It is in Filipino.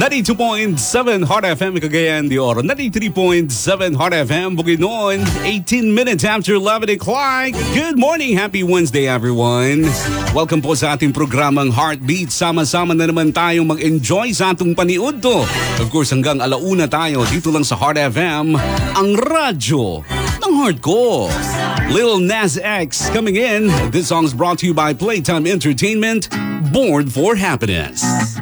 92.7 Heart FM Cagayan de Oro, 93.7 Heart FM Bukidnon, 18 minutes after 11 o'clock. Good morning, happy Wednesday everyone. Welcome po sa ating programang Heartbeat. Sama-sama na naman tayong mag-enjoy sa atong paniud to. Of course, hanggang alauna tayo dito lang sa Heart FM, ang radyo ng heart ko. Lil Nas X coming in. This song's brought to you by Playtime Entertainment, Born for Happiness.